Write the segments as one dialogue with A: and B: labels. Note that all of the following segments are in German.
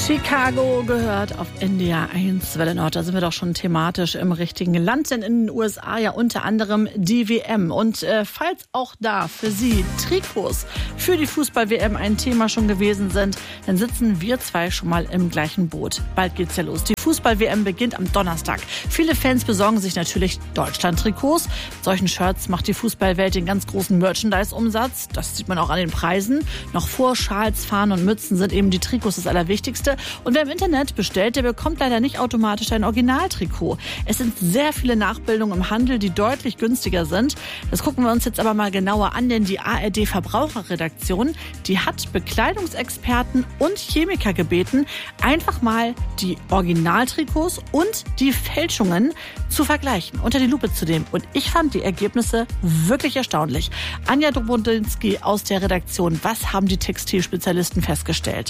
A: Chicago gehört auf NDR 1 Welle Nord. Da sind wir doch schon thematisch im richtigen Land, denn in den USA ja unter anderem die WM. Und falls auch da für Sie Trikots für die Fußball-WM ein Thema schon gewesen sind, dann sitzen wir zwei schon mal im gleichen Boot. Bald geht's ja los. Die Fußball-WM beginnt am Donnerstag. Viele Fans besorgen sich natürlich Deutschland-Trikots. Mit solchen Shirts macht die Fußballwelt den ganz großen Merchandise-Umsatz. Das sieht man auch an den Preisen. Noch vor Schals, Fahnen und Mützen sind eben die Trikots das Allerwichtigste. Und wer im Internet bestellt, der bekommt leider nicht automatisch ein Originaltrikot. Es sind sehr viele Nachbildungen im Handel, die deutlich günstiger sind. Das gucken wir uns jetzt aber mal genauer an, denn die ARD-Verbraucherredaktion, die hat Bekleidungsexperten und Chemiker gebeten, einfach mal die Originaltrikots und die Fälschungen zu vergleichen, unter die Lupe zu nehmen. Und ich fand die Ergebnisse wirklich erstaunlich. Anja Dobrodinsky aus der Redaktion, was haben die Textilspezialisten festgestellt?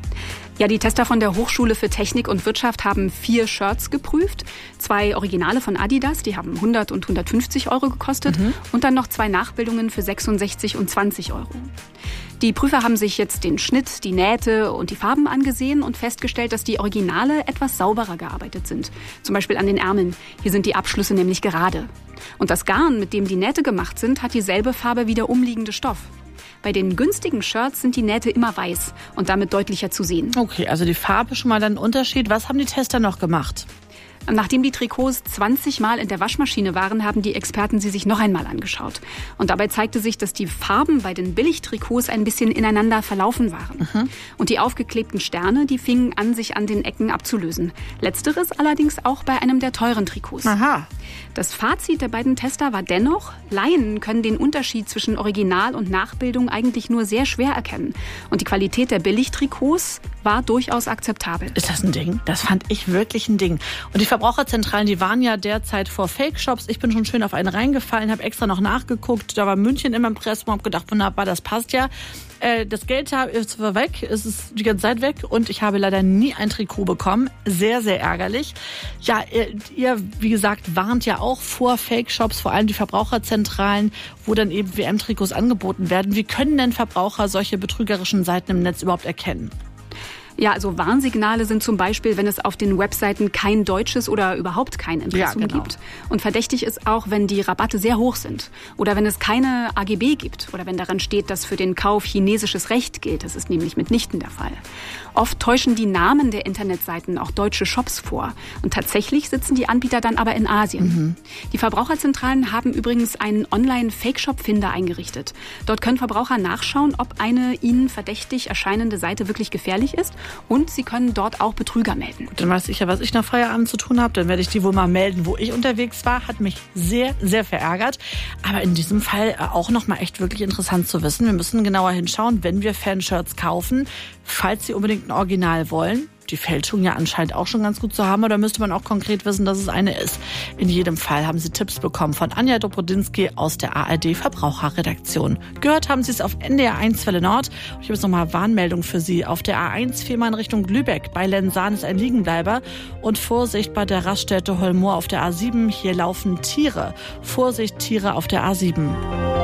B: Ja, die Tester von der Hochschule für Technik und Wirtschaft haben 4 Shirts geprüft. 2 Originale von Adidas, die haben 100 und 150 Euro gekostet. Und dann noch 2 Nachbildungen für 66 und 20 Euro. Die Prüfer haben sich jetzt den Schnitt, die Nähte und die Farben angesehen und festgestellt, dass die Originale etwas sauberer gearbeitet sind. Zum Beispiel an den Ärmeln. Hier sind die Abschlüsse nämlich gerade. Und das Garn, mit dem die Nähte gemacht sind, hat dieselbe Farbe wie der umliegende Stoff. Bei den günstigen Shirts sind die Nähte immer weiß und damit deutlicher zu sehen.
A: Okay, also die Farbe schon mal ein Unterschied. Was haben die Tester noch gemacht?
B: Nachdem die Trikots 20 Mal in der Waschmaschine waren, haben die Experten sie sich noch einmal angeschaut. Und dabei zeigte sich, dass die Farben bei den Billigtrikots ein bisschen ineinander verlaufen waren. Und die aufgeklebten Sterne, die fingen an, sich an den Ecken abzulösen. Letzteres allerdings auch bei einem der teuren Trikots.
A: Aha.
B: Das Fazit der beiden Tester war dennoch, Laien können den Unterschied zwischen Original und Nachbildung eigentlich nur sehr schwer erkennen. Und die Qualität der Billigtrikots war durchaus akzeptabel.
A: Ist das ein Ding? Das fand ich wirklich ein Ding. Und die Verbraucherzentralen, die waren ja derzeit vor Fake-Shops. Ich bin schon schön auf einen reingefallen, habe extra noch nachgeguckt. Da war München im Impressum, habe gedacht, wunderbar, das passt ja. Das Geld ist weg, es ist die ganze Zeit weg und ich habe leider nie ein Trikot bekommen. Sehr, sehr ärgerlich. Ja, ihr, wie gesagt, warnt ja auch vor Fake-Shops, vor allem die Verbraucherzentralen, wo dann eben WM-Trikots angeboten werden. Wie können denn Verbraucher solche betrügerischen Seiten im Netz überhaupt erkennen?
B: Ja, also Warnsignale sind zum Beispiel, wenn es auf den Webseiten kein deutsches oder überhaupt kein Impressum gibt. Und verdächtig ist auch, wenn die Rabatte sehr hoch sind oder wenn es keine AGB gibt oder wenn daran steht, dass für den Kauf chinesisches Recht gilt. Das ist nämlich mitnichten der Fall. Oft täuschen die Namen der Internetseiten auch deutsche Shops vor. Und tatsächlich sitzen die Anbieter dann aber in Asien. Die Verbraucherzentralen haben übrigens einen Online-Fake-Shop-Finder eingerichtet. Dort können Verbraucher nachschauen, ob eine ihnen verdächtig erscheinende Seite wirklich gefährlich ist. Und sie können dort auch Betrüger melden.
A: Dann weiß ich ja, was ich nach Feierabend zu tun habe. Dann werde ich die wohl mal melden, wo ich unterwegs war. Hat mich sehr, sehr verärgert. Aber in diesem Fall auch nochmal echt wirklich interessant zu wissen. Wir müssen genauer hinschauen, wenn wir Fanshirts kaufen, falls Sie unbedingt ein Original wollen. Die Fälschung ja anscheinend auch schon ganz gut zu haben, oder müsste man auch konkret wissen, dass es eine ist? In jedem Fall haben Sie Tipps bekommen von Anja Dobrodinsky aus der ARD-Verbraucherredaktion. Gehört haben Sie es auf NDR 1 Welle Nord. Ich habe jetzt nochmal Warnmeldung für Sie. Auf der A1 viermal in Richtung Lübeck. Bei Lensahn ist ein Liegenbleiber. Und Vorsicht bei der Raststätte Holmoor auf der A7. Hier laufen Tiere. Vorsicht, Tiere auf der A7.